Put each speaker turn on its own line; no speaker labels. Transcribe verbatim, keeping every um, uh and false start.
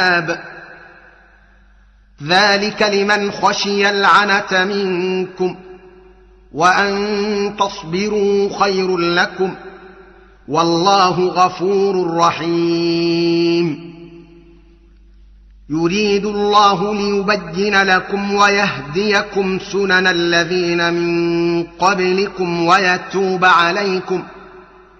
ذلك لمن خشي العنة منكم وأن تصبروا خير لكم والله غفور رحيم. يريد الله ليبين لكم ويهديكم سنن الذين من قبلكم ويتوب عليكم